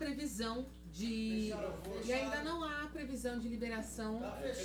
previsão de... E ainda não há previsão de liberação...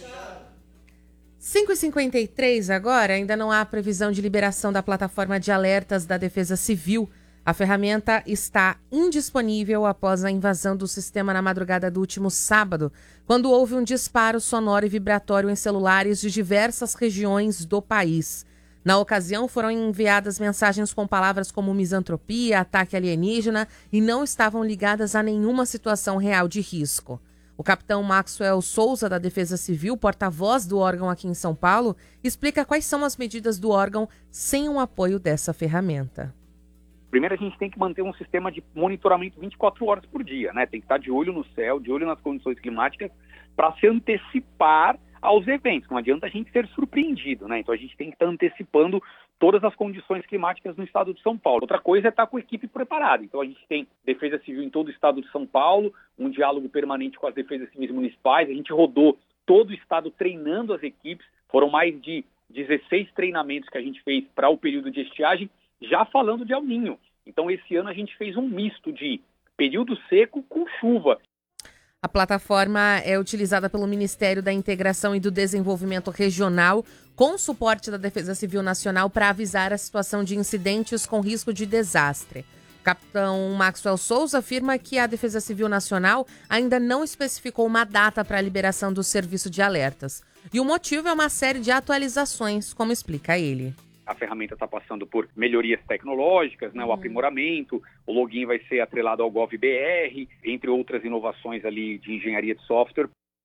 5h53 agora, ainda não há previsão de liberação da plataforma de alertas da Defesa Civil. A ferramenta está indisponível após a invasão do sistema na madrugada do último sábado, quando houve um disparo sonoro e vibratório em celulares de diversas regiões do país. Na ocasião, foram enviadas mensagens com palavras como misantropia, ataque alienígena e não estavam ligadas a nenhuma situação real de risco. O capitão Maxwell Souza, da Defesa Civil, porta-voz do órgão aqui em São Paulo, explica quais são as medidas do órgão sem o apoio dessa ferramenta. Primeiro, a gente tem que manter um sistema de monitoramento 24 horas por dia, né? Tem que estar de olho no céu, de olho nas condições climáticas, para se antecipar aos eventos. Não adianta a gente ser surpreendido, né? Então, a gente tem que estar antecipando todas as condições climáticas no estado de São Paulo. Outra coisa é estar com a equipe preparada. Então, a gente tem Defesa Civil em todo o estado de São Paulo, um diálogo permanente com as defesas civis municipais. A gente rodou todo o estado treinando as equipes. Foram mais de 16 treinamentos que a gente fez para o período de estiagem, já falando de El Niño. Então, esse ano a gente fez um misto de período seco com chuva. A plataforma é utilizada pelo Ministério da Integração e do Desenvolvimento Regional, com suporte da Defesa Civil Nacional, para avisar a situação de incidentes com risco de desastre. O capitão Maxwell Souza afirma que a Defesa Civil Nacional ainda não especificou uma data para a liberação do serviço de alertas. E o motivo é uma série de atualizações, como explica ele. A ferramenta está passando por melhorias tecnológicas, né, o aprimoramento, o login vai ser atrelado ao GovBR, entre outras inovações ali de engenharia de software.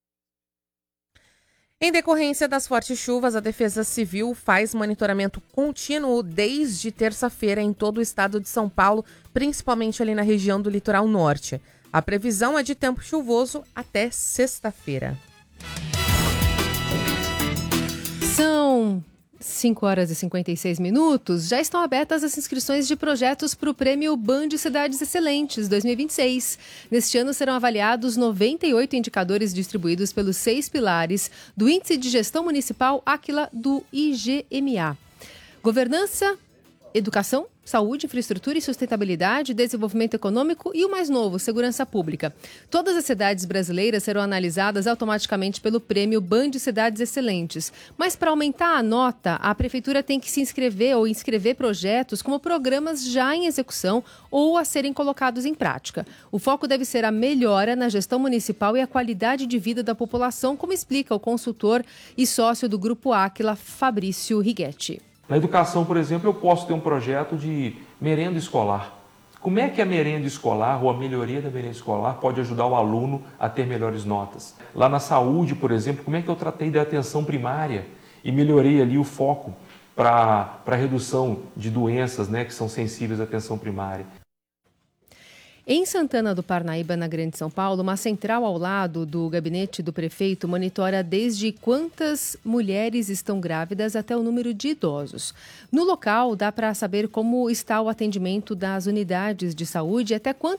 Em decorrência das fortes chuvas, a Defesa Civil faz monitoramento contínuo desde terça-feira em todo o estado de São Paulo, principalmente ali na região do litoral norte. A previsão é de tempo chuvoso até sexta-feira. São 5h56. Já estão abertas as inscrições de projetos para o Prêmio Band Cidades Excelentes 2026. Neste ano serão avaliados 98 indicadores distribuídos pelos 6 pilares do Índice de Gestão Municipal Áquila do IGMA. Governança, educação, saúde, infraestrutura e sustentabilidade, desenvolvimento econômico e o mais novo, segurança pública. Todas as cidades brasileiras serão analisadas automaticamente pelo Prêmio Band Cidades Excelentes. Mas para aumentar a nota, a Prefeitura tem que se inscrever ou inscrever projetos como programas já em execução ou a serem colocados em prática. O foco deve ser a melhora na gestão municipal e a qualidade de vida da população, como explica o consultor e sócio do Grupo Áquila, Fabrício Righetti. Na educação, por exemplo, eu posso ter um projeto de merenda escolar. Como é que a merenda escolar ou a melhoria da merenda escolar pode ajudar o aluno a ter melhores notas? Lá na saúde, por exemplo, como é que eu tratei da atenção primária e melhorei ali o foco para a redução de doenças, né, que são sensíveis à atenção primária? Em Santana do Parnaíba, na Grande São Paulo, uma central ao lado do gabinete do prefeito monitora desde quantas mulheres estão grávidas até o número de idosos. No local, dá para saber como está o atendimento das unidades de saúde e até quantas